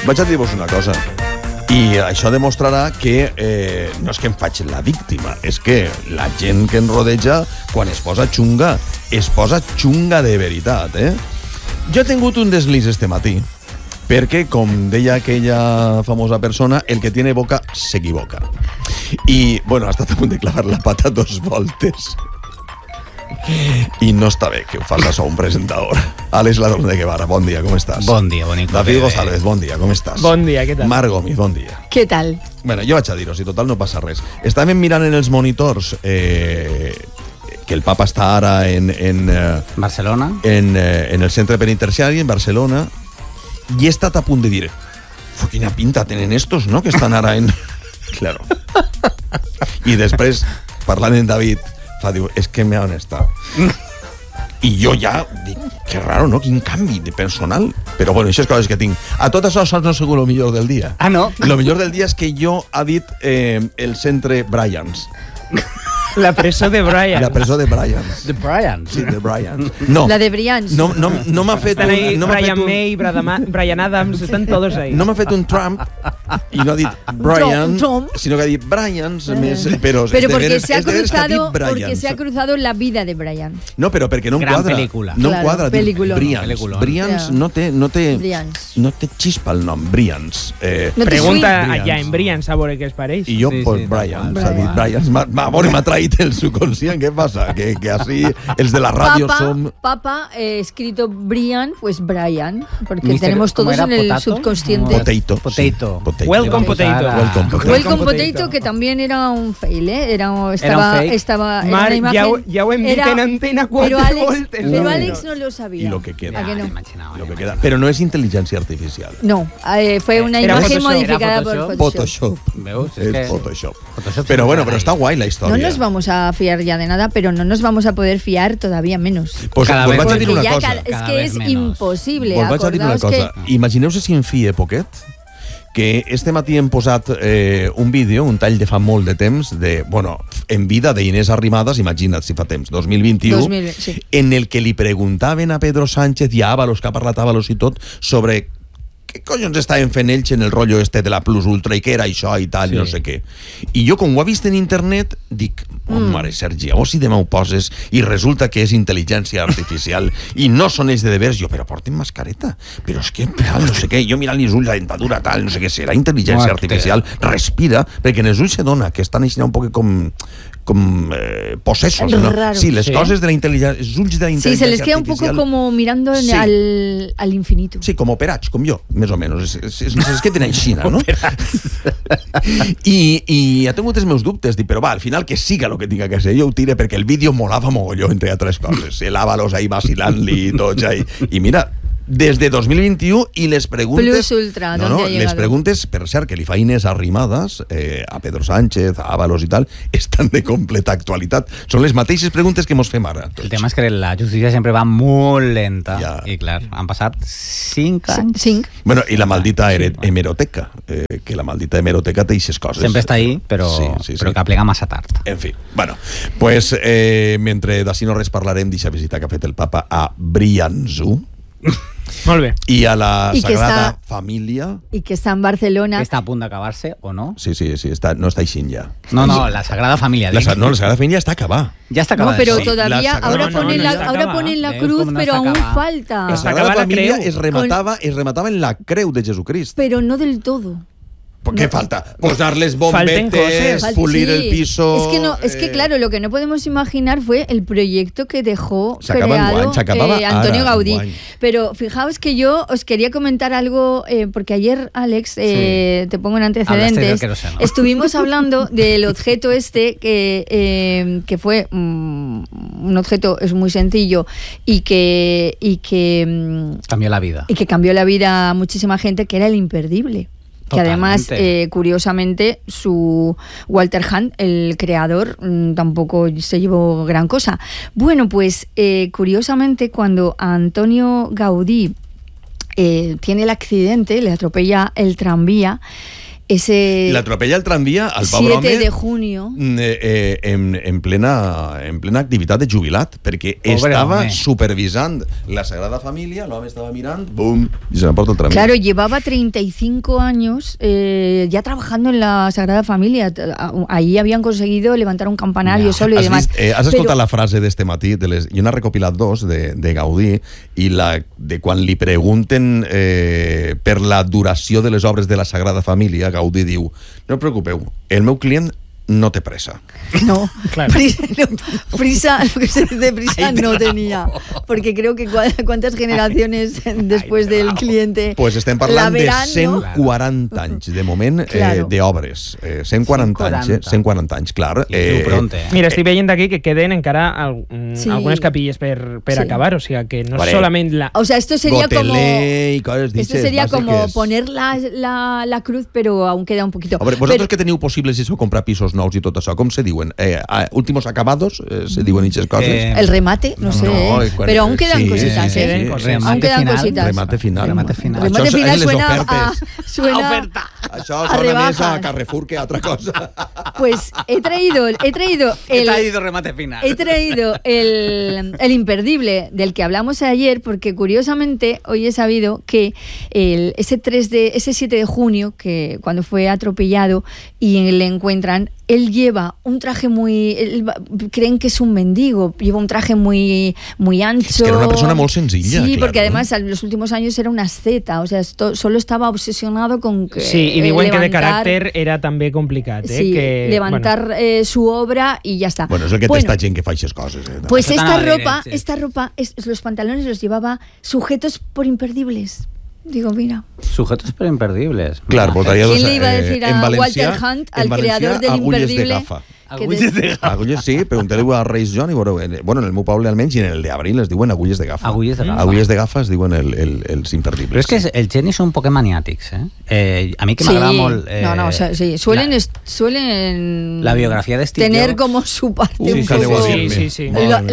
Vaig a dir-vos una cosa. I això demostrarà que no és que em faig la víctima, és que la gent que em rodeja, quan es posa xunga de veritat, Jo he tingut un desliz este matí, perquè, com deia aquella famosa persona, el que tiene boca s'equivoca. I, bueno, ha estat a punt de clavar la pata 2 voltes. I no està bé que ho fas això un presentador. Àlex Ladrón de Guevara, bon dia, com estàs? Bon dia, bonico. David González, bon dia, com estàs? Bon dia, què tal? Marc Gómez, bon dia. Què tal? Bueno, jo vaig a dir-ho, si total no passa res. Estàvem mirant en els monitors que el papa està ara en Barcelona. En el centre penitenciari, en Barcelona, i he estat a punt de dir quina pinta tenen estos, no?, que estan ara en... Claro. I després, parlant amb David, diu, és que me han estat. I jo ja dic, que raro, no? Quin canvi de personal. Però bueno, això és coses que tinc. A tot això no segur el millor del dia. Ah, no? El millor del dia és que jo ha dit el centre Bryans. La presó de Bryans. La presó de Bryans. De Bryans? Sí, de Bryans. No. La de Bryans. No m'ha fet Estan ahí un... Brian May, Brian Adams, están todos ahí. No m'ha fet un Trump i no ha dit Bryans, sinó que ha dit Bryans, però porque se ha cruzado la vida de Brian. No, però perquè no em Gran quadra. pel·lícula. No em quadra. Pel·lícula. Bryans no té xispa el nom, Bryans. Pregunta allà en Bryans a veure què es pareix. I jo, pues Bryans, ha dit Bryans. M'ha traït el subconscient, què passa? Que así els de la ràdio som... Papa, escrito Brian, pues Brian, porque tenemos todos en el subconsciente. Potato. Welcome Potato. Welcome Potato, que también era un fail, Estaba Marc, una imagen... ja ho hem dit en Antena 4 voltes. Pero Alex no lo sabía. I lo que queda. No? Però no és intel·ligència artificial. No, fue una imagen modificada por Photoshop. ¿Veus? Es Photoshop. Pero bueno, pero está guay la historia. No nos vamos a fiar ya de nada, pero no nos vamos a poder fiar todavía menos. Pues vaig a dir una cosa. Es que es imposible. Pues vaig a dir una cosa. Imagineu-se si en fie poquet que este matí hem posat un vídeo, un tall de fa molt de temps, en vida d'Inés Arrimadas, imagina't si fa temps, 2021, sí. En el que li preguntaven a Pedro Sánchez i a Ábalos, que ha parlat Ábalos i tot, sobre què collons estaven fent ells en el rotllo este de la Plus Ultra i què era això i tal, i no sé què. I jo, com ho he vist en internet, dic, mare, Sergi, o si demà ho poses i resulta que és intel·ligència artificial i no són ells de devers, però porten mascareta, però és que, no sé què, jo mirant els ulls, la dentadura, tal, no sé què, serà intel·ligència artificial, respira, perquè en els ulls se dona que estan així un poc com possessos, ¿no? Sí, les coses de la inteligencia, els ulls de la inteligencia artificial. Sí, se les queda un poco como mirando al infinito. Sí, como operats, com jo, més o menys. És que tenen Xina, no? I ha tingut els meus dubtes, dic, però va, al final que siga el que tinga que ser, jo ho tire perquè el vídeo molava mogolló, entre altres coses. El Ábalos ahí vacilant-li i tots ahí. I mira, des de 2021 i les preguntes... Plus Ultra, ¿dónde ha llegado? Les preguntes, per cert, que li fa Inés Arrimadas, a Pedro Sánchez, a Ábalos i tal, estan de completa actualitat. Són les mateixes preguntes que mos fem ara. Tots. El tema és que la justícia sempre va molt lenta. Ja. I clar, han passat 5 anys. 5. Bueno, i la maldita hemeroteca, que la maldita hemeroteca té aquestes coses. Sempre està ahí, però que aplega massa tard. En fi, bueno, pues mentre d'ací no res parlarem d'aquesta visita que ha fet el papa a Brianzu, molt bé. I a la Sagrada Família. I que està en Barcelona. Que està a punt d'acabar-se, o no? Sí, no està així ja. No, la Sagrada Família. La Sagrada Família està acabada. Ya está acabada. No, pero todavía ahora ponen la cruz, pero aún falta. La Sagrada Família es rematava en la creu de Jesucrist. Pero no del todo. ¿Por qué falta? Posarles bombetes, pulir el piso... Es que claro, lo que no podemos imaginar fue el proyecto que dejó creado Antonio Gaudí. Pero fijaos que yo os quería comentar algo, porque ayer, Alex, te pongo en antecedentes, estuvimos hablando del objeto este, que fue un objeto es muy sencillo y que cambió la vida. Y que cambió la vida a muchísima gente, que era el imperdible. Que además, curiosamente, su Walter Hunt, el creador, tampoco se llevó gran cosa. Bueno, pues curiosamente, cuando Antonio Gaudí tiene el accidente, le atropella el tranvía, L'atropella el tramvia al pobre home 7 de junio en plena activitat de jubilat, perquè estava supervisant la Sagrada Familia, l'home estava mirant, bum, y se m'aporta el tramvia. Claro, llevaba 35 años ya trabajando en la Sagrada Familia. Ahí habían conseguido levantar un campanario solo y demás. Has escoltat la frase d'este matí? Jo n'he recopilat dos de Gaudí, i la de quan li pregunten per la duració de les obres de la Sagrada Família, Gaudí diu: no us preocupeu, el meu client no té pressa. No, claro. Prisa, lo que se dice prisa no tenía, porque creo que cuántas generaciones después del cliente. Pues estem parlant de 140 anys, de moment, d'obres. 140 anys, clar. Mira, estic veient aquí que queden encara algunes capilles per acabar, o sea que no solament la... O sea, esto sería como... Esto sería como poner la cruz, pero aún queda un poquito. A ver, vosotros que teniu possibles eso, comprar pisos nous i tot això, com se diuen? Últimos acabados, se diuen aquestes coses? El remate, no sé, pero aún quedan cositas, aún quedan cositas. Remate final. Remate final suena a oferta. Això sona més a Carrefour que a otra cosa. Pues he traído remate final. He traído el imperdible del que hablamos ayer, porque curiosamente hoy he sabido que ese 7 de junio, que cuando fue atropellado y le encuentran, él lleva un traje creen que es un mendigo, lleva un traje muy ancho. Es que era una persona muy sencilla. Sí, porque además en los últimos años era una asceta, o sea, solo estaba obsesionado con que sí, y diuen que de carácter era també complicat. Sí, que, levantar su obra y ya está. Bueno, es el que esta gente que fa aquestes coses. Pues esta ropa, los pantalones los llevaba sujetos por imperdibles. Digo, mira. Sujetos pero imperdibles. Claro, ¿quién le iba a decir a Walter Hunt, al creador del imperdible? Agulles de gafa. Agulles, sí, pregunteu a Reis John i veureu, bueno, en el meu poble almenys i en el d'Abril es diuen agulles de gafa. Agulles de gafa. Agulles de gafa es diuen els imperdibles. Però és que els genis són un poc maniàtics, a mi que m'agrada molt... sí, suelen la biografía de Steve tener Jobs, como su parte un poco... Sí.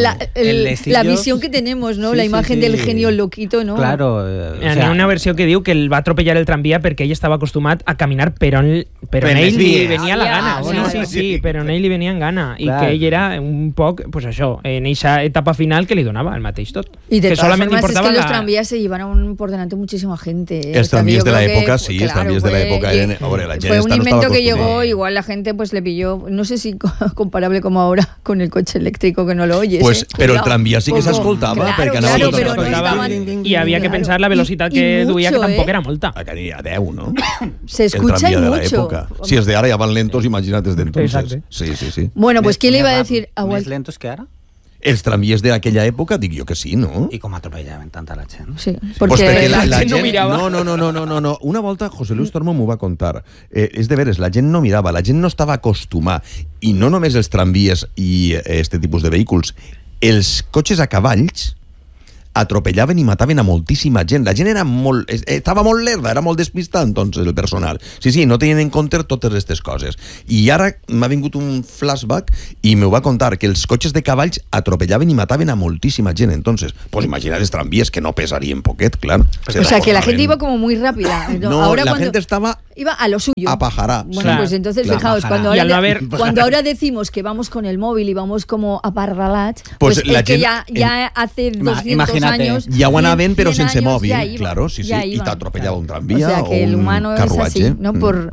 La visión que tenemos, ¿no? La imagen del genio loquito, ¿no? Claro. Hi ha una versió que diu que el va atropellar el tramvia perquè ell estava acostumat a caminar per on ell li venia la gana. Sí, però on ell li venia en gana, i que ell era un poc, pues això, en eixa etapa final que li donava el mateix tot. Y de todas formas es que los tranvías se llevaron por delante muchísima gente. Els tranvías de la época, sí, els tranvías de la época eren... Fue un invento que llegó, igual la gente pues le pilló, no sé si comparable como ahora con el coche eléctrico que no lo oyes. Pues, pero el tranvía sí que s'escoltava, perquè anava però no estaven... I havia que pensar la velocitat que duia, que tampoc era molta. A 10, ¿no? Se escucha mucho. Si es de ara ja van lentos, imagínate desde entonces. Sí. Bueno, pues ¿quién le iba a decir? ¿Més lentos que ara? Els tramvies d'aquella època, dic jo que sí, no? I com atropellaven tanta la gent. Sí, perquè la gent no mirava. No. Una volta José Luis Tormo m'ho va contar. És de veres, la gent no mirava, la gent no estava acostumada. I no només els tramvies i este tipus de vehicles, els cotxes a cavalls atropellaven i mataven a moltíssima gent. La gent estava molt lerda, era molt despistada, entonces, el personal. Sí, no tenien en compte totes aquestes coses. I ara m'ha vingut un flashback i m'ho va contar que els cotxes de cavalls atropellaven i mataven a moltíssima gent. Entonces, pues imagina't els tramvies que no pesarien poquet, clar. O sea, que la gente iba como muy rápida. No, ahora la gente estaba... Iba a lo suyo. A pajará. Bueno, pues entonces, fijaos, cuando ahora decimos que vamos con el móvil y vamos como aparralats, pues la gente, que ya hace 200 años... Ja ho anaven, però sense mòbil. Claro, sí. I t'atropellava un tranvía o un carruatge. O sea, que el humano es así, ¿no? Por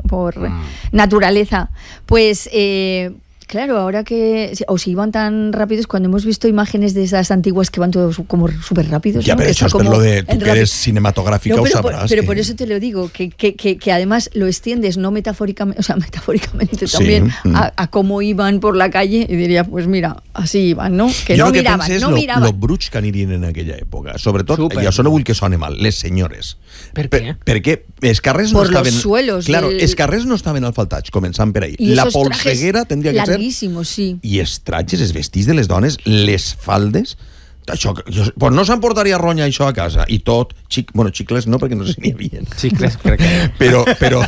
naturaleza. Pues... Claro, ahora que... O si iban tan rápidos, cuando hemos visto imágenes de esas antiguas que van todos como súper rápidos. Ya, ¿no? Pero eso es lo de... Tú que eres cinematográfica, no, sabrás. Pero por eso te lo digo, que además lo extiendes, no metafóricamente, o sea, metafóricamente también, a cómo iban por la calle, y diría, pues mira, así iban, ¿no? Que no miraban, no miraban. Lo bruts que anirien en aquella època. Sobretot, i això no vull que soni mal, les senyores. Per què? Perquè els carrers no estaven... Por los suelos. Claro, els carrers no estaven asfaltats, començant per ahí. La polseguera tendria que ser... Sí. I els trajes, els vestits de les dones, les faldes, això, pues no s'emportaria ronya això a casa. I tot, bueno, xicles no, perquè no se n'hi havia. Xicles, crec que... Però...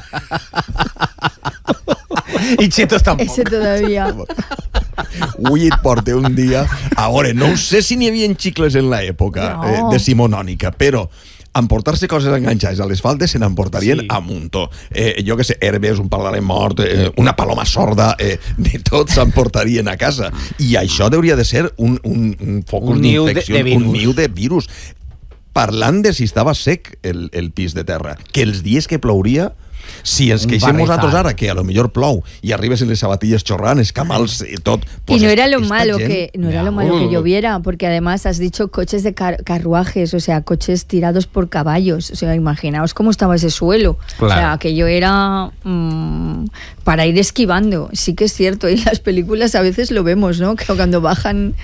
I chetos tampoc. Ese todavía... Ui, et porte un dia... A veure, no sé si n'hi havia xicles en l'època decimonònica, però emportar-se coses enganxades a les faldes se n'emportarien a muntó. Jo que sé, herbes, un pardal mort, una paloma sorda, de tot s'emportarien a casa. I això hauria de ser un focus d'infecció, un niu de virus. Parlant de si estava sec el pis de terra, que els dies que plouria, si ens queixem nosaltres ara que a lo millor plou i arribes en les sabatillas chorrant, escamals y todo, pues y no era lo malo que lloviera, porque además has dicho coches de carruajes, o sea, coches tirados por caballos, o sea, imaginaos cómo estaba ese suelo. Claro. O sea, aquello era para ir esquivando. Sí que es cierto, y en las películas a veces lo vemos, ¿no? Que cuando bajan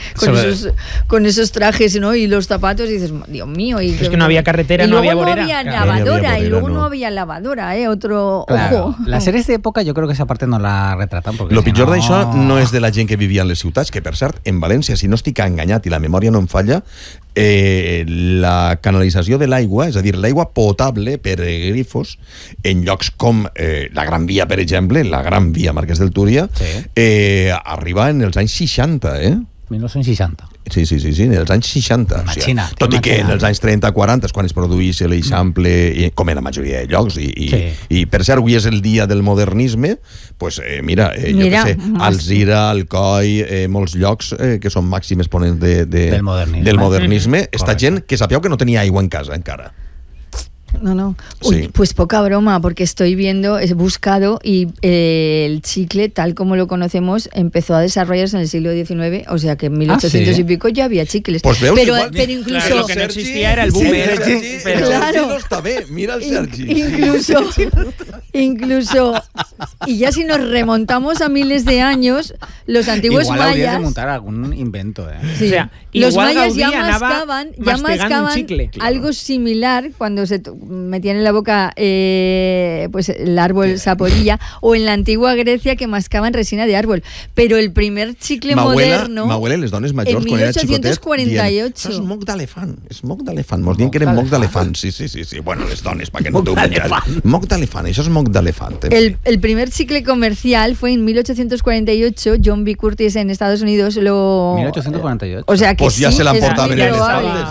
con esos trajes, ¿no? Y los zapatos, y dices, Dios mío. Y es que no había carretera, no había bolera. Y luego no había lavadora, y luego no había lavadora. Otro ojo. Las series d'època jo crec que esa parte no la retraten. Lo pitjor d'això no és de la gent que vivia en les ciutats, que per cert, en València, si no estic enganyat i la memòria no em falla, la canalització de l'aigua, és a dir, l'aigua potable per grifos, en llocs com la Gran Via, per exemple, la Gran Via Marquès del Túria, arriba en els anys 60, 1960. Sí, en els anys 60. Imagina't. Tot i que en els anys 30-40 és quan es produeix l'eixample, com en la majoria de llocs, i per cert, avui és el dia del modernisme, pues mira, jo què sé, Alzira, Alcoi, molts llocs que són màxims exponents del modernisme. Esta gent que sapeu que no tenia aigua en casa encara. No. Uy, pues poca broma, porque he buscado y el chicle, tal como lo conocemos, empezó a desarrollarse en el siglo XIX, o sea que en 1800 y pico ya había chicles. Pues veus, pero incluso... Claro, lo que no existía era el boomer. Pero Sergi no està bé, mira el Sergi. Incluso, y ya si nos remontamos a miles de años, los antiguos igual mayas... Igual de montar algún invento, Sí. O sea, los mayas ya mascaban algo similar cuando se metían en la boca pues el árbol saporilla, o en la antigua Grecia que mascaban resina de árbol, pero el primer chicle moderno m'abuela les dones majors en 1848 és moc d'elefant, mos diuen que eren moc d'elefant, sí, bueno, les dones, pa que no t'ho menjat, moc d'elefant, això és moc d'elefant. El primer chicle comercial fue en 1848, John B. Curtis en Estados Unidos 1848, o sea que pues ya se la portaven en les faldes,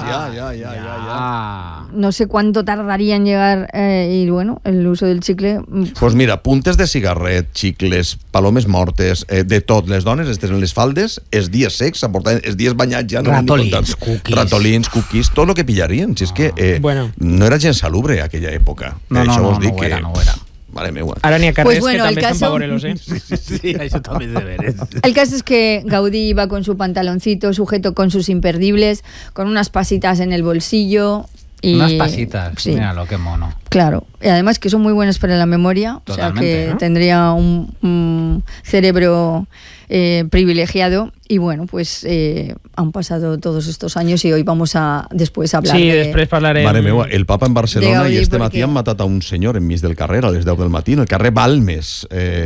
ya. No sé cuánto tardaría en llegar y bueno, el uso del chicle... Pues mira, puntes de cigarret, xicles, palomes mortes, de tot. Les dones estes en les faldes, els dies secs, els dies banyats ja... Ratolins, cookies, tot el que pillarien. Si és que no era gens salubre aquella època. No era. Vale, meua. Ara n'hi ha carrers pues bueno, que també estan favorelos, Sí, això també és de veres. El caso es que Gaudí iba con su pantaloncito sujeto con sus imperdibles, con unas pasitas en el bolsillo... Unas pasitas, míralo, qué mono. Claro, y además que son muy buenas para la memoria. Totalmente, o sea que ¿no? tendría un cerebro privilegiado. Y bueno, pues han pasado todos estos años y hoy vamos a después hablar després parlarem. Mare meua, el papa en Barcelona i este matí han matat a un senyor enmig del carrer a les 10 del matí, en el carrer Balmes.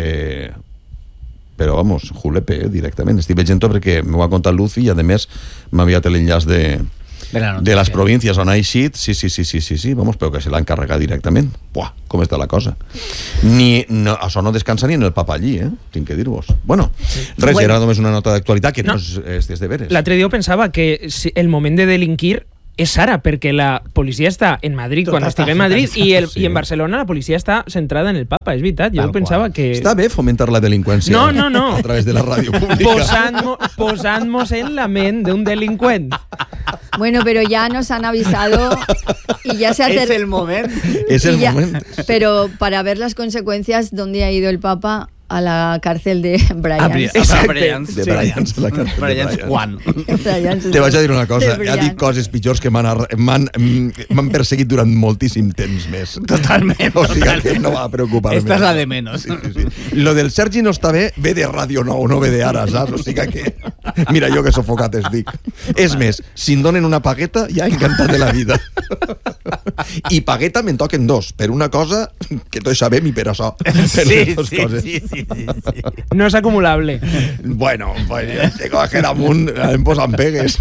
Però, vamos, julepe, directament. Estic veient perquè m'ho ha contat Lucy i, a més, m'ha enviat l'enllaç de les províncies on ha eixit, sí, vamos, però que se l'ha encarregat directament. Buah, com està la cosa. Això no descansa ni en el papa allí, tinc que dir-vos. Bueno, era només una nota d'actualitat que no és de veres. L'altre dia pensava que el moment de delinquir és ara, perquè la policia està en Madrid quan estigui en Madrid i en Barcelona la policia està centrada en el papa, és veritat. Jo pensava que... Està bé fomentar la delinqüència no. a través de la ràdio pública. Posant-nos en la ment d'un delinqüent. Bueno, pero ya nos han avisado y ya se ha Es el momento. Pero para ver las consecuencias, ¿dónde ha ido el Papa? A la càrcel de Bryans. De Bryans, la càrcel de Bryans. Juan. Te vaig a dir una cosa, ha dit coses pitjors que m'han perseguit durant moltíssim temps més. Totalment. O sigui que no va preocupar-me. Esta és la de menos. Sí. Lo del Sergi no està bé, ve de Ràdio Nou, no ve de ara, saps? O sigui que... Mira, jo que sofocat estic. És més, si em donen una pagueta, ja encantat de la vida. I pagueta me'n toquen dos, per una cosa que tots sabem i per això. Sí. No és acumulable. Bueno, pues te cogen amunt, em posen pegues.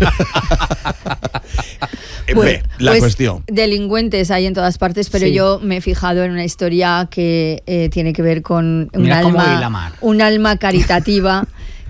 Bé, la cuestión. Delincuentes hay en todas partes, pero yo me he fijado en una historia que tiene que ver con un alma caritativa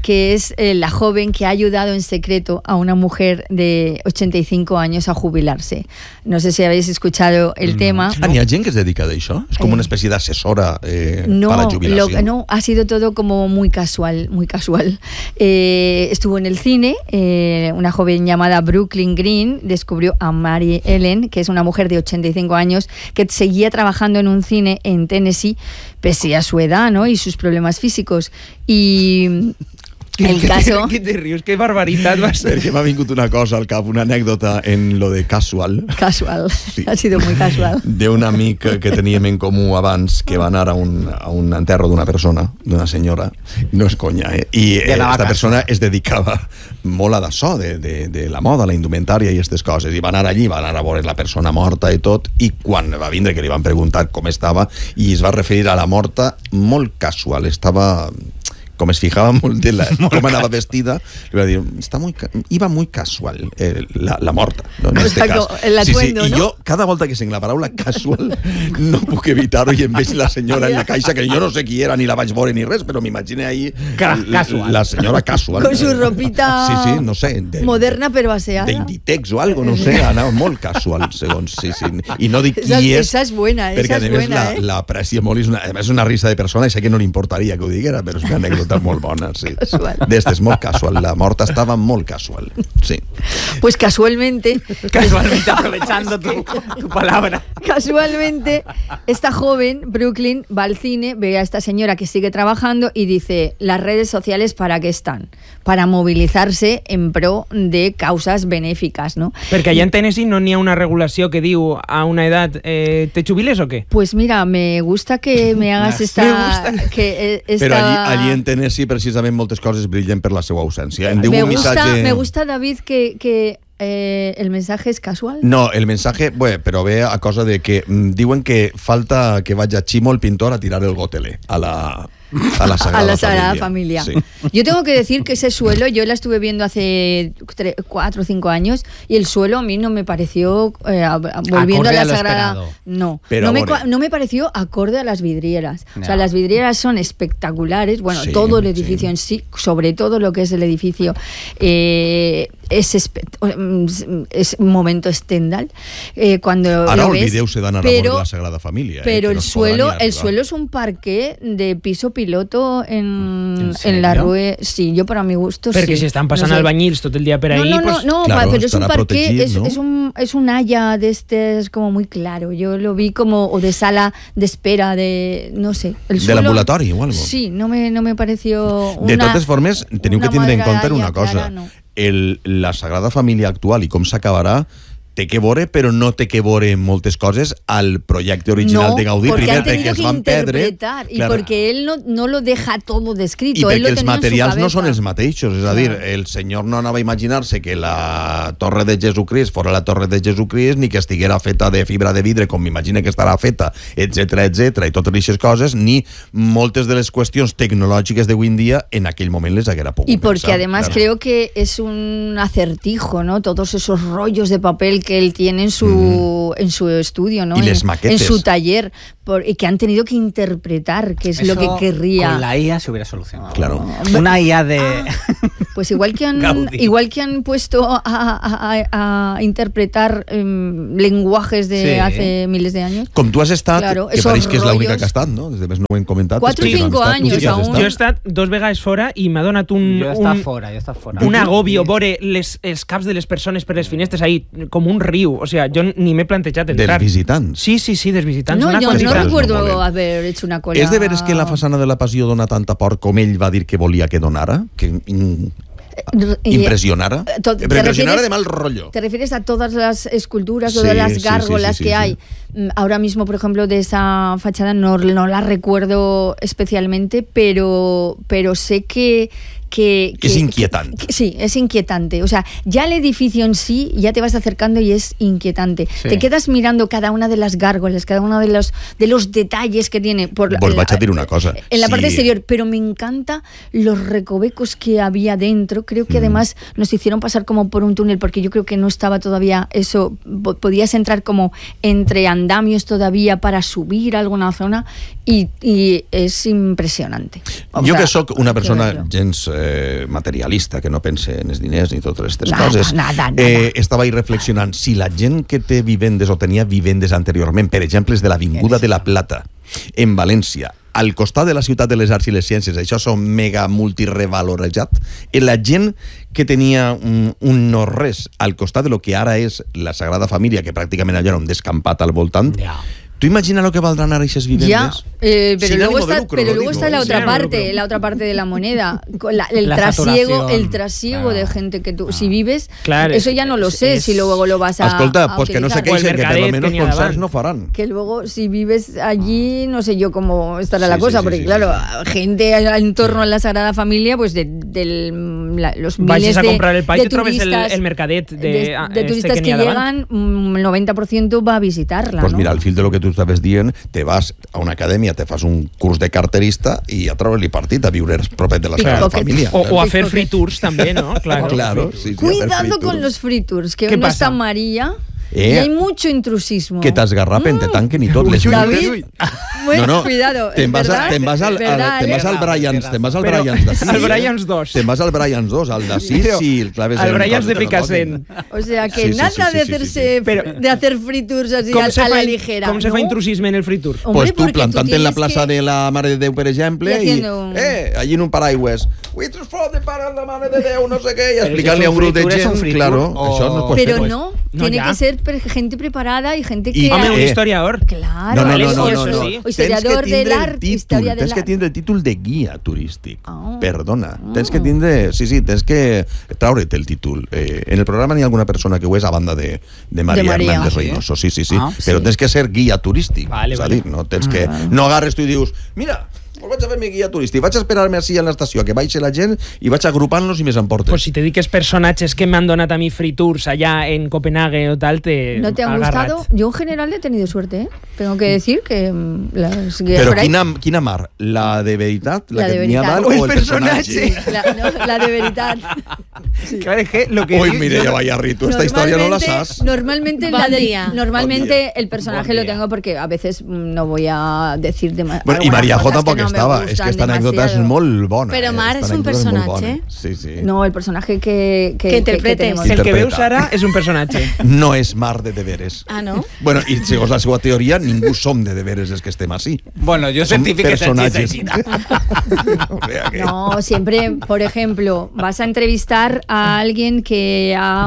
que es la joven que ha ayudado en secreto a una mujer de 85 años a jubilarse. No sé si habéis escuchado el tema. ¿N'hi ha gent que es dedica a això? ¿Es como una especie de asesora para la jubilación? No, ha sido todo como muy casual, muy casual. Estuvo en el cine, una joven llamada Brooklyn Green descubrió a Mary Ellen, que es una mujer de 85 años que seguía trabajando en un cine en Tennessee pese a su edad, ¿no? Y sus problemas físicos. Y el caso... ¿Qué te ríes? ¿Qué barbaridad va a ser? Perquè m'ha vingut una cosa al cap, una anècdota en lo de casual. Casual, sí. Ha sido muy casual. D'un amic que teníem en comú abans, que va anar a un enterro d'una persona, d'una senyora, no és conya, i aquesta persona es dedicava molt a d'això, de la moda, la indumentària i aquestes coses, i va anar allí, va anar a veure la persona morta i tot, i quan va vindre que li van preguntar com estava, i es va referir a la morta molt casual, estava... com es fijava molt de com anava vestida, li va dir, iba muy casual la morta, ¿no? En este caso. El atuendo, sí, ¿no? I jo, cada volta que sent la paraula casual, no puc evitar-ho, i em veig la senyora en la caixa, que jo no sé qui era, ni la vaig veure ni res, però m'imagine ahí la senyora casual. Con su ropita sí, no sé, moderna però aseada. D'Inditex o algo, no sé, anava molt casual, segons, sí. I no dic qui és, esa és buena, perquè a més l'aprecia molt, és una risa de persona, i sé que no li importaria que ho diguera, però és una anècdota molt bona, sí. D'estes, molt casual. La morta estava molt casual, sí. Pues casualmente, aprovechando tu palabra. Casualmente, esta joven, Brooklyn, va al cine, ve a esta señora que sigue trabajando y dice, las redes sociales, ¿para qué están? Para movilizarse en pro de causas benéficas, ¿no? Perquè allà en Tennessee no n'hi ha una regulació que diu a una edat ¿te jubiles o qué? Pues mira, me gusta que me hagas Però allí en Tennessee precisament moltes coses brillen per la seva ausència. Me gusta, David, que el mensaje es casual. No, el mensaje, però ve a cosa de que diuen que falta que vaya Chimo el pintor a tirar el gotele a la Sagrada Familia. Sí. Yo tengo que decir que ese suelo, yo la estuve viendo hace 4 o 5 años, y el suelo a mí no me pareció, volviendo a la Sagrada... No me pareció acorde a las vidrieras. No. O sea, las vidrieras son espectaculares, bueno, sí, todo el edificio en sí, sobre todo lo que es el edificio, es un momento Stendhal. Cuando ahora lo ves, olvideu-se d'anar a veure la Sagrada Familia. Pero el suelo es un parqué de piso piloto en la Rue. Sí, yo para mi gusto perquè si estan passant albañils tot el dia per ahí, no, claro, pero es un parqué, ¿no? es un haya de es como muy claro. Yo lo vi como o de sala de espera, de no sé, el suelo, de laboratori o algo. Sí, no me pareció de totes formes, teniu que tindre en compte una cosa, no. La Sagrada Família actual i com s'acabarà té que veure, però no té que veure moltes coses al projecte original de Gaudí, primer perquè els van perdre, y porque él no lo deja todo descrito, i perquè els materials no són els mateixos, és a dir, el senyor no anava a imaginar-se que la Torre de Jesucrist fora la Torre de Jesucrist, ni que estiguera feta de fibra de vidre com m'imagina que estarà feta, etcètera, i totes aquestes coses, ni moltes de les qüestions tecnològiques d'avui en dia en aquell moment les haguera pogut y porque pensar, además creo que es un acertijo, ¿no? Todos esos rollos de papel que él tiene en su estudio, ¿no? Y les maquetes. En su taller, y que han tenido que interpretar qué es eso lo que querría. Con la IA se hubiera solucionado. Claro. Una IA de... Pues igual que han puesto a interpretar lenguajes de hace miles de años. Com tu has estat, claro, que pareix que és l'única que ha estat, no? Des de més no ho hem comentat. 4 o 5 anys aún. Jo he estat 2 vegades fora i m'ha donat un agobio veure els caps de les persones per les finestres ahí, com un riu. O sea, jo ni m'he plantejat entrar. Dels visitants? Sí, dels visitants. No, yo no recuerdo haber hecho una cola. És de veres que la façana de la Passió dona tanta por com ell va dir que volia que donara? Que impresionara? Impresionara de mal rollo. ¿Te refieres a todas las esculturas, todas las gárgolas que hay? Ahora mismo, por ejemplo, de esa fachada no la recuerdo especialmente, pero sé que es inquietante. Sí, es inquietante. O sea, ya el edificio en sí, ya te vas acercando y es inquietante. Sí. Te quedas mirando cada una de las gárgolas, cada uno de los detalles que tiene. Pues vaig a dir una cosa. En la parte exterior, pero me encanta los recovecos que había dentro. Creo que además nos hicieron pasar como por un túnel, porque yo creo que no estaba todavía eso. Podías entrar como entre andamios todavía para subir a alguna zona y es impresionante. Jo que soc una persona gens materialista, que no pense en els diners ni totes aquestes coses, estava ahí reflexionant si la gent que té vivendes o tenia vivendes anteriorment, per exemple, és de l'Avinguda de la Plata, en València, al costat de la ciutat de les arts i les ciències, això són mega multirevalorejat, la gent que tenia un no-res al costat de lo que ara és la Sagrada Família, que pràcticament allà era un descampat al voltant, ¿tú imaginas lo que valdrán ahora esas viviendas? Ya, pero luego está la otra parte de la moneda, el trasiego de gente que tú, si vives, claro, eso ya no lo sé, si luego lo vas a escolta, pues que no se queixen, que por lo menos concerts no farán. Que luego, si vives allí, no sé yo cómo estará la cosa, porque claro, gente en torno a la Sagrada Familia, pues los miles a comprar el de turistas, el mercadet de turistas que llegan, el 90% va a visitarla. Pues mira, al fil de lo que tú estaves dient, te vas a una acadèmia, te fas un curs de carterista i a treure-li partit a viure propet de la Sagrada Família. O a fer free tours també, ¿no? Claro. Cuidado con los free tours, que no está María... Y hay mucho intrusismo. Que t'esgarrapen, te tanquen i tot. David, bueno, cuidado. Te'n vas al Bryans d'Assís. Al Bryans 2. Te'n vas al Bryans 2, al d'Assís i el claves... Al Bryans de Picassent. O sea, que nada de hacer free tours así a la ligera. Com se fa intrusisme en el free tour? Pues tu plantant en la plaça de la Mare de Déu, per exemple, i allí en un paraigües, we just for the para la Mare de Déu, no sé què, i explicant-li a un grup de gent, claro, això no pot ser. Pero no, tiene que ser gente preparada y gente que... Home, un historiador. Claro. No. O historiador del arte, historia del arte. Tens que tindre el títol de guia turístic. Perdona. Tens que tindre... Sí, tens que traure't el títol. En el programa n'hi ha alguna persona que ho és a banda de María Hernández Reynoso. Sí. Però tens que ser guia turístic. És a dir, no tens que... No agarres tu i dius, mira... Pues vaig a fer mi guia turístic, vaig a esperar-me així en l'estació, que baixi la gent i vaig agrupant-los i me s'emporten. Pues si te diques personatges que me han donat a mi free tours allá en Copenhague o tal, te ¿No te han gustado? Yo en general he tenido suerte, ¿eh? Tengo que decir que las guías Pero quina mar? La de veritat? La que tenia dalt o el personatge? La de veritat. Sí. Claro, es que lo que... Uy, Mireia Vallarri, tú esta historia no la sabes. Normalmente el personaje lo tengo porque a veces no voy a decir demasiado. Bueno, y María J tampoco estaba. Es que esta anécdota es muy bona. Pero Mar es un personaje. Sí. No, el personaje que interpretes. El que veu Sara és un personatge. No és Mar de deberes. Ah, no? Bueno, i segons la seva teoria, ningú som de deberes els que estem així. Bueno, yo certifico personajes. No, siempre, por ejemplo, vas a entrevistar a alguien que ha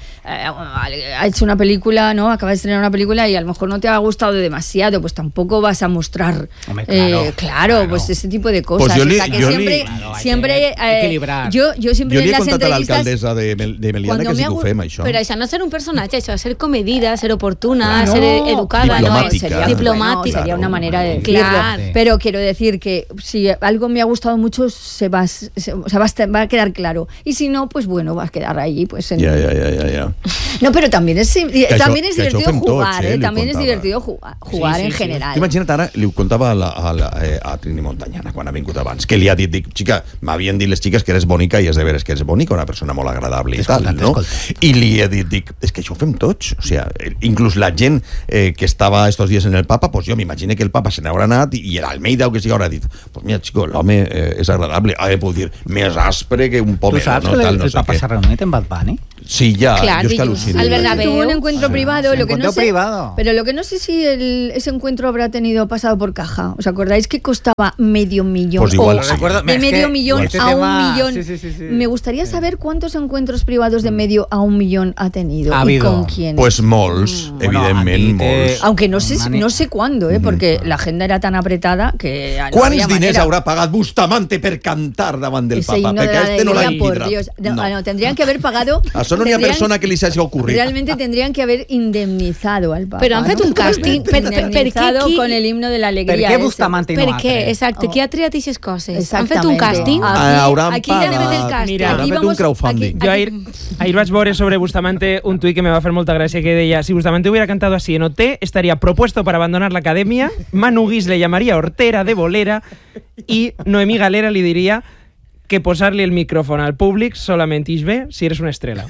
hecho una película, ¿no? Acaba de estrenar una película y a lo mejor no te ha gustado demasiado, pues tampoco vas a mostrar. Hombre, claro, pues ese tipo de cosas. Pues o sea, que siempre equilibrar. Yo siempre en las entrevistas... Jo li he contat a l'alcaldessa de Meliana que sí que ho fem, això. Però això no és ser un personatge, això és ser comedida, ser oportuna, ser educada, diplomática. Sería una manera de decirlo. Claro. Pero quiero decir que si algo me ha gustado mucho, va a quedar claro. Y si no, pues bueno, va a quedar ahí. Pues en... Ja. No, pero también es divertido jugar, También es divertido jugar en general. Imagina't ara, li ho contava a Trini Montañana quan ha vingut abans, que li ha dit, xica, m'havien dit les xiques que eres bonica i és de veres que eres bonica, una persona molt agradable i tal, no? I li he dit, és que això ho fem tots, o sea, inclús la gent que estava estos dies en el Papa, pues jo m'imagino que el Papa se n'haurà anat i el Almeida o que sigui haurà dit, pues mira, chico, l'home és agradable, ha de poder dir, més aspre que un pobre. ¿Tú sabes que el Papa se ha reunido en Bad Bunny? Sí, ya, claro, yo es que alucino. Al Bernabéu. Tuvo un encuentro privado, lo que no sé, privado. Pero lo que no sé si ese encuentro habrá tenido pasado por caja. ¿Os acordáis que costaba $500,000? Pues igual, de $500,000 a $1 millón. Sí. Me gustaría saber cuántos encuentros privados de $500,000 a $1 millón ha tenido y con quién. Pues molts, evidentment, molts. Aunque no sé cuándo, porque la agenda era tan apretada que no ¿Quants diners haurà pagat Bustamante per cantar davant del Papa? Perquè a este no l'ha hidrat. No, tendrían que haber pagado... Això no n'hi ha persona que li s'hagi ocurrit. Realmente tendrían que haber indemnizado al Papa. Però han fet un càsting indemnizado con el himno de la alegría. Per què Bustamante no ha fet? Exacte, qui ha triat aquestes coses? Han fet un càsting? Aquí han fet el càsting. Mira, han fet un crowdfunding. Jo ahir vaig veure sobre Bustamante un tuit que me va fer molta gràcia que deia, si Bustamante hubiera cantado así en OT, estaría propuesto para abandonar la academia, Manu Guix le llamaría hortera de bolera y Noemí Galera li diria que posar-li el micrófono al públic solament és bé si eres una estrella.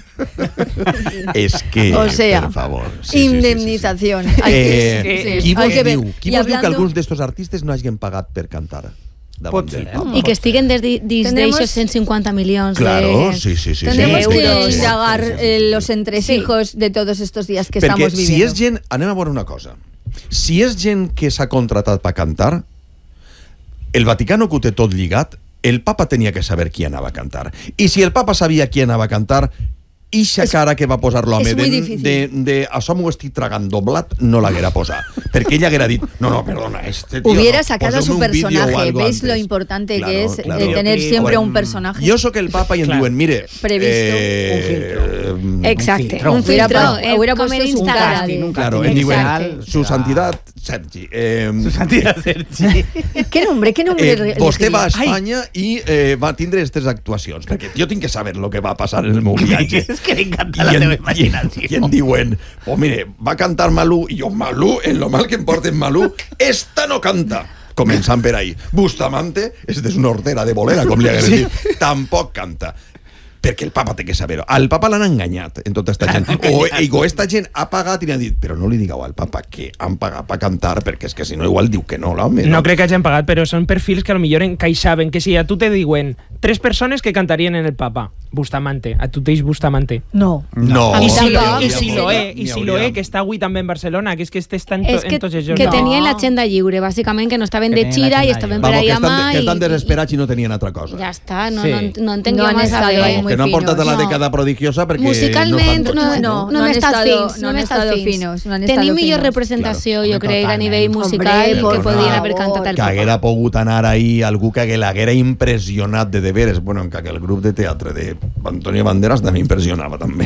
És que, o sea, per favor. Indemnización. Qui vos diu que alguns d'estos artistes no hagin pagat per cantar? davant del papa. I que estiguen dins d'eixos 150 milions claro, sí. Tenemos que indagar los entresijos de todos estos días que estamos viviendo. Si és gent, anem a veure una cosa. Si és gent que s'ha contratat per cantar, el Vaticano que ho té tot lligat, el papa tenia que saber qui anava a cantar. I si el papa sabia qui anava a cantar, ixa cara que va posar l'home de això m'ho estic tragant doblat, no l'haguera posat. Perquè ell haguera dit, no, perdona, este tío... Hubiera sacado su personaje. ¿Veis lo importante que es tener siempre un personaje? Jo soc el papa i em diuen, mire... Previsto un filtro. Exacte, un filtro. Hubiera puesto su cara. Claro, em diuen, su santidad Sergi. Su santidad Sergi. ¿Qué nombre? Vostè va a Espanya i va tindre aquestes actuacions, perquè jo tinc que saber el que va passar en el meu viatge. És que m'encanta la teva imaginació. I em diuen, pues mire, va cantar Malú, i jo, Malú, en lo mal que em porten Malú, esta no canta. Començant per ahí. Bustamante, és desnordera de bolera, com li hagués dit, tampoc canta. Perquè el papa té que saber-ho. Al papa l'han enganyat en tota esta gent. O esta gent ha pagat i ha dit, però no li digueu al papa que han pagat per cantar, perquè és que si no igual diu que no, l'home. No crec que hagin pagat, però són perfils que potser encaixaven, que si a tu te diuen 3 persones que cantarien en el papa, Bustamante, a tu t'eix Bustamante. No. I si Loé, que està avui també en Barcelona, que és que està en tots els llocs. Que tenien l'agenda lliure, bàsicament, que no estaven de gira i estaven per allà mà. Que estan desesperats i no tenien altra cosa. Ja està, no entenc jo més a veure. Que no han portat a la dècada prodigiosa perquè musicalment no han estado finos. Tenim millor representació, jo crec, a nivell musical que podien haver cantat al que papa. haguera pogut anar ahí algú que l'haguera impressionat de veres. Bueno, en el grup de teatre de Antonio Banderas també impressionava també.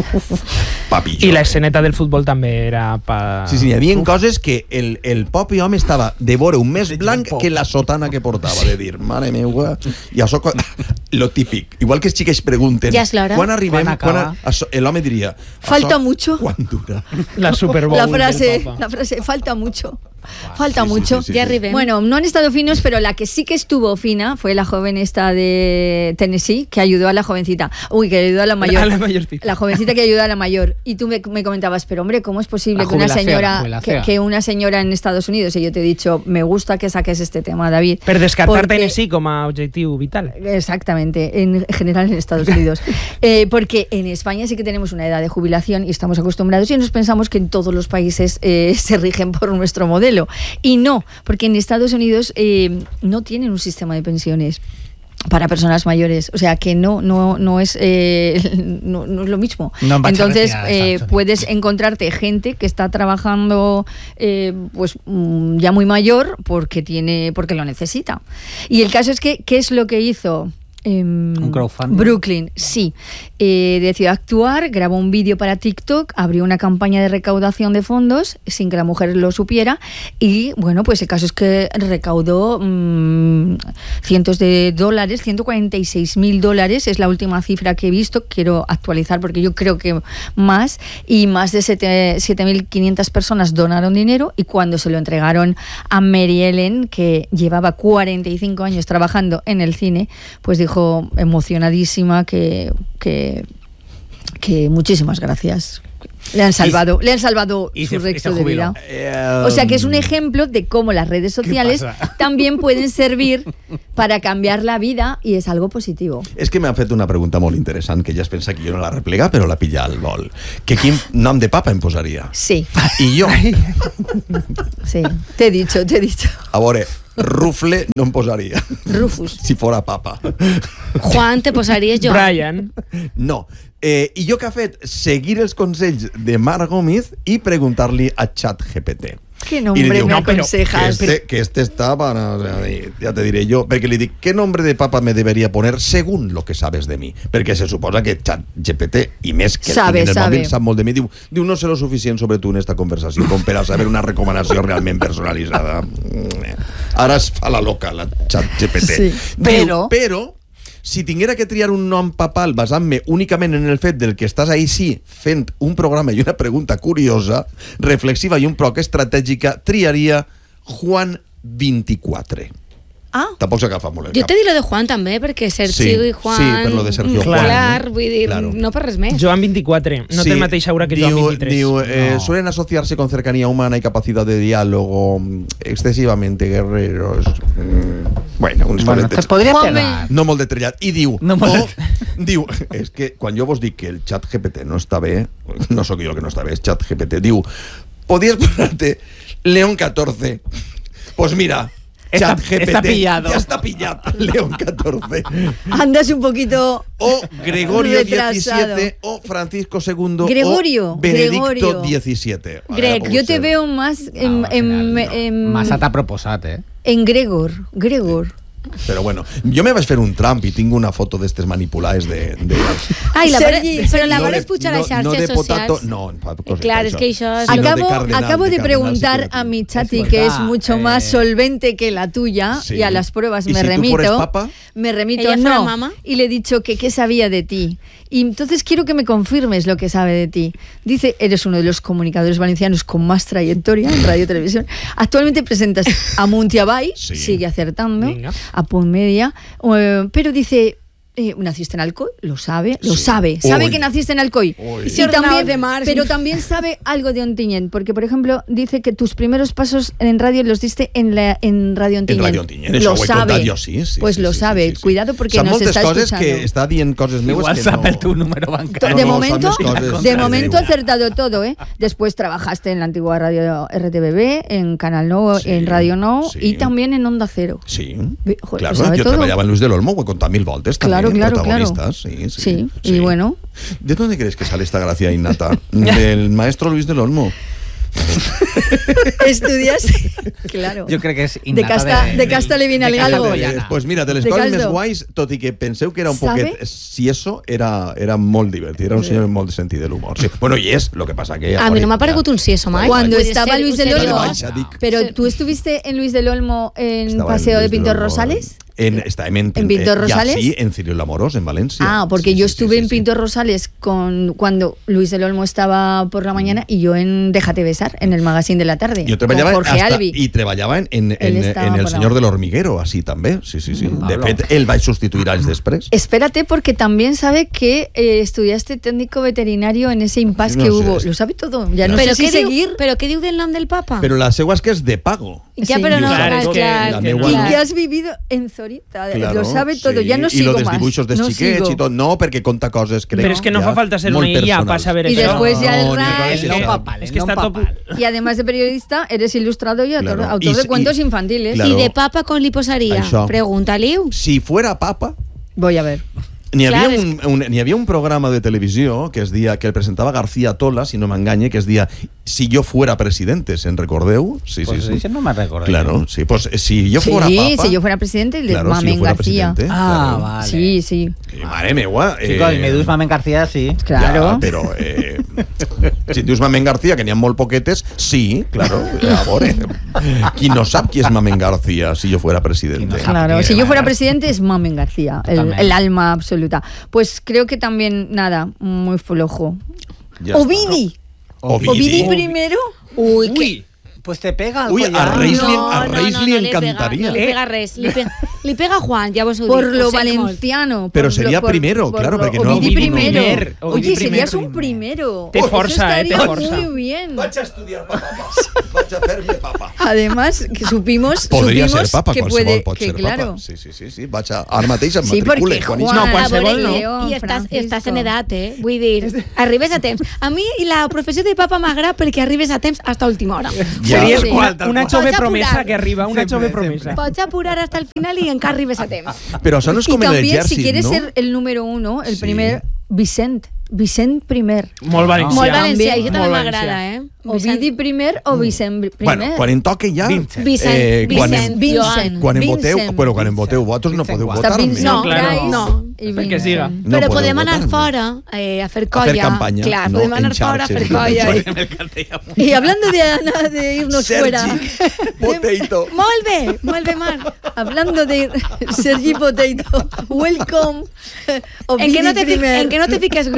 I l'esceneta del futbol també era Sí, hi havia coses que el pop i home estava de vore un més blanc que la sotana que portava, de dir, mare meua, i això lo típic, igual que els xiques pregunten quan arribem, l'home diria falta mucho. Quan dura? La Super Bowl la frase falta mucho. Falta mucho. Ya arribem. Bueno, no han estado finos, pero la que sí que estuvo fina fue la joven esta de Tennessee, que ayudó a la jovencita. Que ayudó a la mayor. La jovencita que ayudó a la mayor. Y tú me comentabas, pero hombre, ¿cómo es posible que una señora en Estados Unidos? Y yo te he dicho, me gusta que saques este tema, David. Per descartar Tennessee como objetivo vital. Exactamente, en general en Estados Unidos. Porque en España sí que tenemos una edad de jubilación y estamos acostumbrados y nos pensamos que en todos los países se rigen por nuestro modelo. Y no, porque en Estados Unidos no tienen un sistema de pensiones para personas mayores, o sea que no es lo mismo. Entonces puedes encontrarte gente que está trabajando pues ya muy mayor porque lo necesita. Y el caso es que ¿qué es lo que hizo? Un crowdfunding. Brooklyn, sí. Decidió actuar, grabó un vídeo para TikTok, abrió una campaña de recaudación de fondos sin que la mujer lo supiera y bueno, pues el caso es que recaudó cientos de dólares, $146,000 es la última cifra que he visto, quiero actualizar porque yo creo que más, y más de 7.500 personas donaron dinero y cuando se lo entregaron a Mary Ellen, que llevaba 45 años trabajando en el cine, pues dijo emocionadísima que muchísimas gracias. Le han salvado su resto de vida. O sea que es un ejemplo de cómo las redes sociales también pueden servir para cambiar la vida y es algo positivo. És que m'ha fet una pregunta molt interessant que ja es pensa que jo no la replega, però la pilla al vol. Que quin nom de papa em posaria? Sí. I jo? Sí, te he dicho. A veure, Rufle no em posaria. Rufus. Si fora papa. Juan, te posaries jo. Brian. No. I jo què ha fet? Seguir els consells de Marc Gómez i preguntar-li a ChatGPT. ¿Qué nombre me aconsejas? Que este está para... Ya te diré yo. Perquè li dic, ¿qué nombre de papa me debería poner según lo que sabes de mí? Perquè se suposa que ChatGPT, i més que sabe. el mòbil sap molt de mi, diu, no sé lo suficient sobre tu en esta conversació com per a saber una recomanació realment personalitzada. Ara es fa la loca, la ChatGPT. Sí. Però si tinguera que triar un nom papal basant-me únicament en el fet del que estàs ahí sí fent un programa i una pregunta curiosa, reflexiva i un poc estratègica, triaria Juan 24. Tampoc s'agafa molt el Jo cap. t'he dit lo de Juan també, perquè Sergio i Juan... Sí, per lo de Sergio Juan. Clar, vull dir, no per res més. Joan 24, no té el mateix aura que Joan 23. Suelen asociarse con cercanía humana y capacidad de diálogo, excesivamente guerreros. Bueno, uns te podria pegar. No molt detallat. I diu, diu, és que quan jo vos dic que el chat GPT no està bé, no sóc jo que no està bé, és chat GPT, diu, podías ponerte León 14. Pues mira, chat GPT está pillado. Ya está pillado, León 14. Andas un poquito O Gregorio retrasado. 17 o Francisco II Gregorio, o Benedicto Gregorio. 17. Greg, yo te veo más Massa t'ha proposat, en Gregor. Però bueno, jo me vaig fer un Trump i tinc una foto d'estes manipulades de... Ai, però la no vares pujar a les xarxes no de potato, socials. no, clar, és que això és... Acabo de preguntar a mi chati, que es mucho más solvente que la tuya, y a las pruebas me remito. ¿Ella fuera mamá? Y le he dicho que qué sabía de ti. Y entonces quiero que me confirmes lo que sabe de ti. Dice, eres uno de los comunicadores valencianos con más trayectoria en radio y televisión. Actualmente presentas a Muntiabay, sigue acertando, a Punt Media, pero dice... naciste en Alcoy, lo sabe, sabe que naciste en Alcoy. Y también de Mars. Pero también sabe algo de Ontinyent, porque por ejemplo dice que tus primeros pasos en radio los diste en Radio Ontinyent. En Radio Ontinyent, lo això ho he sabe. contat jo, sí. Pues lo sabe, cuidado porque nos está escuchando. Saps moltes coses que està dient coses meues Igual que sap no... el tu número bancari. De momento acertado todo, ¿eh? Después trabajaste en la antigua radio RTBB, en Canal 9, en Radio 9 y también en Onda Cero. Sí, joder, claro, yo trabajaba en Luis del Olmo, ho he contat 1000 voltes también, protagonistas. Sí. Y bueno. ¿De dónde crees que sale esta gracia innata? Del maestro Luis del Olmo. Estudias, claro. Jo crec que és innata de casta le viene al galgo. Pues mira, de les coses més guais, tot i que penseu que era un poquet... Si eso era molt divertit, era un senyor molt de sentit de l'humor. Sí. Bueno, y es, lo que pasa que... A mí no m'ha paregut un sí eso mai. Cuando estaba Luis del Olmo... Pero tú estuviste en Luis del Olmo en Paseo de Pintor Rosales... Estaba en Pintor Rosales. Sí, en Cirilo Amorós, en Valencia. Porque yo estuve en Pintor Rosales cuando Luis del Olmo estaba por la mañana y yo en Déjate besar, en el magazine de la tarde. Yo trabajaba con Jorge Albi. Y trabajaba en El Señor del Hormiguero, así también. Sí. De fet, él va a sustituir a Els després. Espérate, porque también sabe que estudiaste técnico veterinario en ese impasse que hubo. Lo sabe todo. Ya no sé si seguir. ¿Pero qué diu del nom del papa? Pero la seua es que es de pago. Ya, pero no, claro. Y que has vivido en Zorita. Lo sabe todo. Ya no sigo más. Y los dibujos de xiquets y todo. No, porque conta coses, creo. Pero es que no fa falta ser una IA para saber eso. Y después ya el RAE. Es que está todo... Y además de periodista, eres ilustrador y autor de cuentos infantiles. Claro. ¿Y de papa con li posaria? Pregúntale. Si fuera papa... Voy a ver. N'hi havia un programa de televisió que es dia, que el presentava García Tola, si no m'enganye, que es dia Si yo fuera presidente, ¿se'n recordeu? Sí, pues sí. No me recuerdo. Claro, sí, pues si yo fuera papa... si yo fuera presidente, claro, Mamen si yo fuera García. Presidente, vale. Sí. Mare meua. Chicos, me dius Mamen García, sí. Claro. Ja, però... si dius Mamen García, que n'hi ha molt poquetes, sí, claro. A veure, qui no sap qui és Mamen García si yo fuera presidente? Claro, si yo fuera presidente es Mamen García, el alma absoluta. Pues creo que también, nada, muy flojo. Ovidi primero. Uy, pues te pega. Uy, a Reis li encantaría. No le pega res. Li pega a Juan, ya vos ho dic. Por lo valenciano. Pero sería primero, claro, porque no... Ovidi primero. Oye, serías un primero. Te forza, te forza. Muy bien. Vaig a estudiar papa. Vaig a fer-me papa. Además, que supimos Podria ser papa, que qualsevol puede, pot ser claro. papa. Sí. Vaig a... Ara mateix em sí, matricule. Juan, no, qualsevol no. I estàs en edat, Vull dir, arribes a temps. A mi la professió de papa m'agrada perquè arribes a temps hasta última hora. Series una jove promesa que arriba, una jove promesa. Pots apurar hasta el final i encara arribes a temps. Però això no és com l'exèrcit, si quieres no? ser el número uno, el primer, Vicent primer. Molt valencià. Molt valencià, això també m'agrada, Ovidi primer o Vicent primer. Bueno, quan en toque ja... Vincent. Quan en voteu, vosaltres no podeu votar. No, perquè siga. Però podem anar fora a fer colla. A fer campanya. Clar, podem anar fora a fer colla. Y hablando de irnos fuera. Potato. Molt bé, Marc. Hablando de Sergi Potato, welcome. En que no te fiques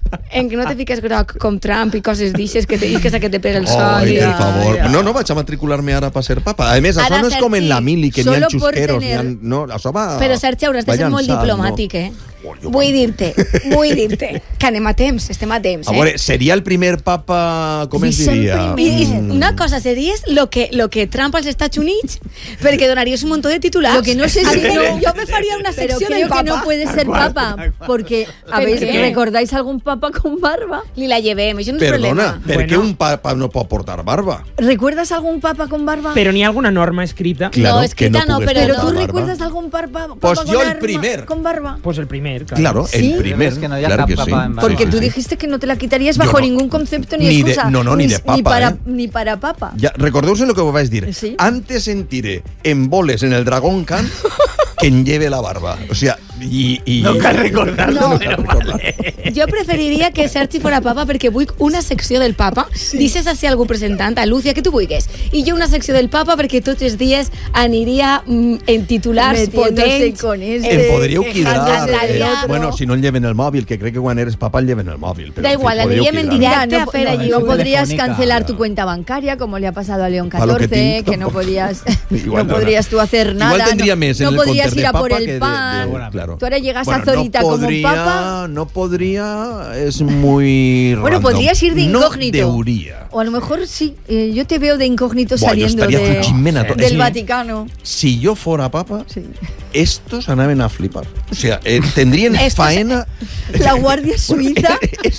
groc com Trump i coses d'ixes que te pega el sol. Ai, per favor. No, vaig a matricular-me ara per ser papa. A més, això no és com en la mili, que n'hi ha xusqueros. No, això va... Però, Sergi, hauràs de ser molt diplomàtic, Vull dir-te que anem a temps, estem a temps. A veure, seria el primer papa, com es diria? Una cosa, series lo que Trump als Estats Units, perquè donaries un munt de titulars. Lo que no sé si yo me faría una sección del papa. Pero creo que no puede ser papa, porque ¿recordáis algún papa con barba? Ni la llevem, això no és problema. Perdona, ¿per qué un papa no pot portar barba? ¿Recuerdas algún papa con barba? Pero ni alguna norma escrita. Claro, no, escrita no, pero ¿tú recuerdas algún papa con barba? Pues el primer. Claro, el primer. Es que no claro que sí. Porque tú dijiste que no te la quitarías bajo ningún concepto ni excusa. Ni de papa. Ni para papa. Ya, recordeu-se lo que vos vais dir. ¿Sí? Antes sentiré en boles en el Dragón Khan que en lleve la barba. O sea, no cal recordarlo. Jo preferiria que Sergi fora papa perquè vull una secció del papa. Dices a si algú presentant, a Lúcia, que tu vulguis. I jo una secció del papa perquè tots els dies aniria en titulars potents. Em podríeu quedar... Bueno, si no el lleven el mòbil, que crec que quan eres papa el lleven el mòbil. Da igual, aniríem en directe a fer allí. No podrías cancelar tu cuenta bancaria, como le ha pasado a León XIV, que no podrías tú hacer nada. Igual tendría més en el podrías ir a por el pan. Claro. Tú ahora llegas a Zorita como papa. No podría, es muy random. Bueno, podrías ir de incógnito. No debería. O a lo mejor sí, yo te veo de incógnito saliendo del Vaticano. Si yo fuera papa, estos anaven a flipar. O sea, tendrían faena... La Guardia Suiza,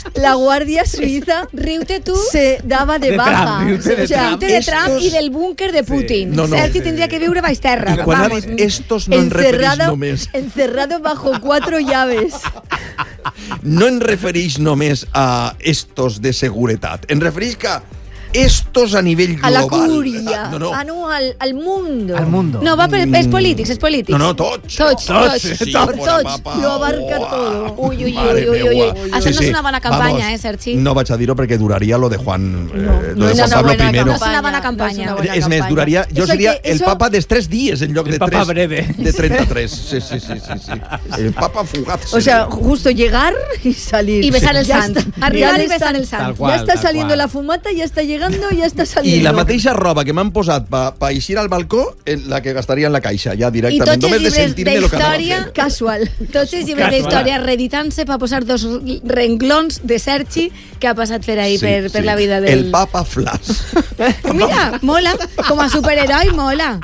riute tú, se daba de baja. Riute de Trump y del búnquer de Putin. Sergi tindria que viure baix terra. Quan ha dit estos no en refereix només... Encerrado bajo 4 llaves. No en refereix només a estos de seguretat. En refereix que estos a nivell global. A la cúria. No, al mundo. Al mundo. No, és polítics, és polítics. No, tots. Lo abarca todo. Uy. Això no és una bona campanya, Sergi? No vaig a dir-ho perquè duraria lo de Juan... No és una bona campanya. És més, duraria... Jo seria el papa dels 3 dies en lloc de 3. El papa breve. De 33. Sí. El papa fugaz. O sea, justo llegar y salir. Y besar el sant. Arribar y besar el sant. Ya está saliendo la fumata, ya está llegando. Ja està saliendo. I la mateixa roba que m'han posat pa eixir al balcó, la que gastaria en la caixa, ja directament. Només de sentir-me el que anava a fer. Casual. Tots els llibres d'història reeditant-se per posar 2 renglons de Sergi que ha passat fer ahir per la vida del... El papa Flash. Mira, mola. Com a superheroi mola.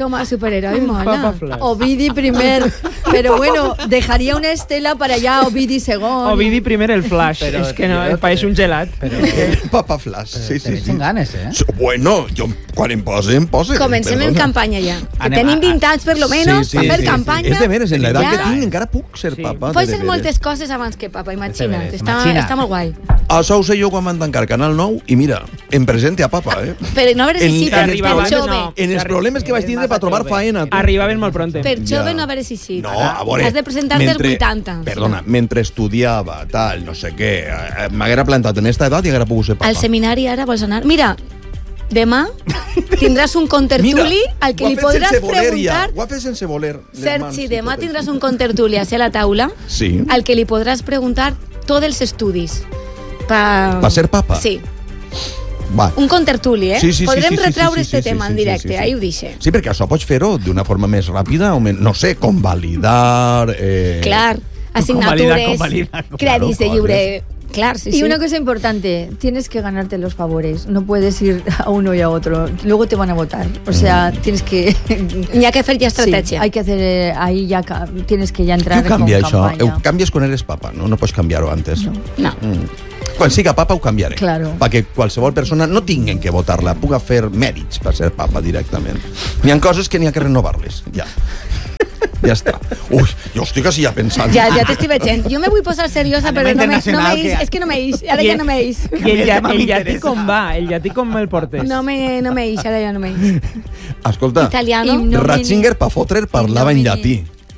Ovidi primer. Pero bueno, dejaría una estela para allá Ovidi segon. Ovidi primer el Flash. És que no, pareix un gelat. El papa Flash, sí. Ganes, Bueno, jo quan em pose. Comencem en campanya ja. Que tenim 20 anys per lo menos per fer campanya. És de veres, en l'edat que tinc encara puc ser papa. Pots ser moltes coses abans que papa, imagina't. Està molt guai. Això ho sé jo quan van tancar Canal 9 i mira, em presente a papa, Però no haver si per jove. En els problemes que vaig tindre per trobar faena. Arribaven molt pronte. Per jove no haver si. No, a veure. Has de presentar-te als 80. Perdona, mentre estudiava, tal, no sé què, m'haguera plantat en esta edat i haguera pogut ser papa. Al seminari ara vols anar? Mira, demà tindràs un contertuli al que li podràs preguntar... Ho ha fet sense voler. Sergi, demà tindràs un contertuli a la taula al que li podràs preguntar tots els estudis. Per ser papa? Sí. Va. Un contertuli, Sí, podrem retraure este tema en directe, ahí ho dice. Sí, perquè això pots fer-ho d'una forma més ràpida, o no sé, convalidar... Clar, asignatures, crèdits de lliure... Claro, sí. Y una cosa importante, tienes que ganarte los favores. No puedes ir a uno y a otro. Luego te van a votar. O sea, tienes que... Hi ha que fer ja estratègia. Hay que hacer... Ahí ya tienes que ya entrar con campanya. Ho canvies quan eres papa, no? No pots canviar-ho antes. No. Quan siga papa ho canviaré. Claro. Perquè qualsevol persona no tinguen que votar-la, puga fer mèrits per ser papa directament. N'hi ha coses que n'hi ha que renovar-les. Ja està. Ui, jo estic així ja pensant. Ja t'estic veient. Jo me vull posar seriosa, però no m'eix. És que no m'eix. Ara ja no m'eix. I el llatí com va? El llatí com el portes? No m'eix, ara ja no m'eix. Escolta, Italiano. Ratzinger, pa fotre'r, parlava en llatí.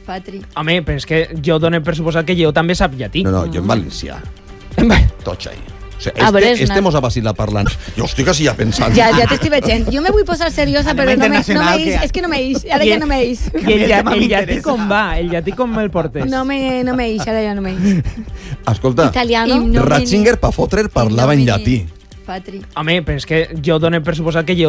Patri. Home, però és que jo dono per suposat que jo també sap llatí. No, jo en valencià. Tots ahí. O sigui, este mos ha vacilat parlant. Jo estic així ja pensant. Ja t'estic veient. Jo me vull posar seriosa, però no me és que no me ix. Ara ja no me ix. I el llatí com va? El llatí com me'l portes? No me ix, ara ja no me ix. Escolta, Ratzinger, pa fotre'r, parlava en llatí. Patri. Home, però és que jo dono per suposat que jo